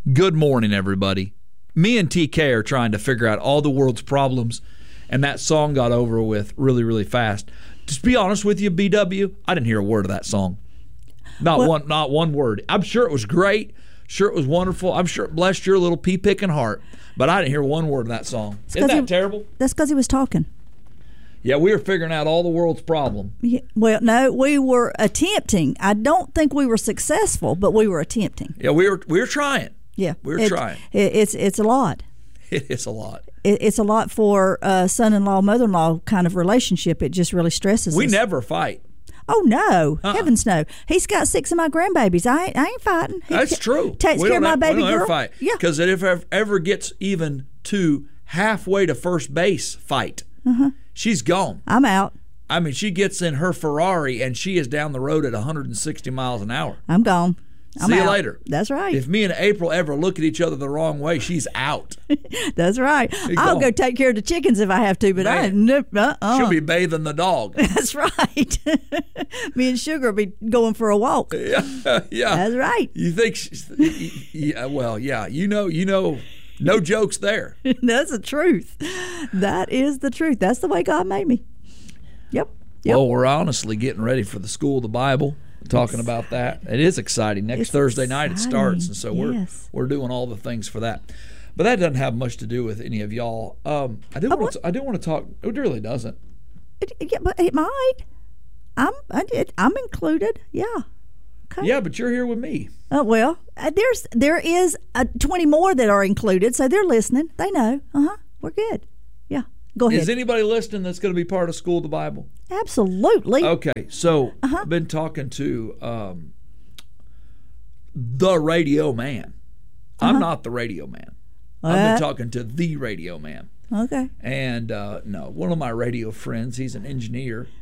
Good morning, everybody. Me and TK are trying to figure out all the world's problems, and that song got over with really, really fast. Just be honest with you, BW, I didn't hear a word of that song. Not one word. I'm sure it was great. Sure it was wonderful. I'm sure it blessed your little pea-picking heart. But I didn't hear one word of that song. Isn't that terrible? That's because he was talking. Yeah, we were figuring out all the world's problem. Yeah, well, no, we were attempting. I don't think we were successful, but we were attempting. Yeah, we were trying. Yeah, we were trying. It's a lot. It is a lot. It's a lot for a son-in-law, mother-in-law kind of relationship. It just really stresses us. We never fight. Oh, no. Heavens, no. He's got 6 of my grandbabies. I ain't fighting. That's true. Takes care of my baby girl. We don't ever fight. Yeah. Because if it ever gets even to halfway to first base fight, she's gone. I'm out. I mean, she gets in her Ferrari and she is down the road at 160 miles an hour. I'm gone. See you later. That's right. If me and April ever look at each other the wrong way, she's out. That's right. I'll go take care of the chickens if I have to, but she'll be bathing the dog. That's right. Me and Sugar will be going for a walk. Yeah. That's right. You think? You know. No jokes there. That's the truth. That is the truth. That's the way God made me. Yep. Well, we're honestly getting ready for the School of the Bible. Talking about that, it is exciting. Next Thursday night it starts, and so we're doing all the things for that. But that doesn't have much to do with any of y'all. I do want to talk. It really doesn't. But it might. I'm included. Yeah. Okay. Yeah, but you're here with me. Well, there is 20 more that are included, so they're listening. They know. We're good. Yeah. Go ahead. Is anybody listening that's going to be part of School of the Bible? Absolutely. Okay, so I've been talking to the radio man. I'm not the radio man. I've been talking to the radio man. Okay. And no, one of my radio friends, he's an engineer.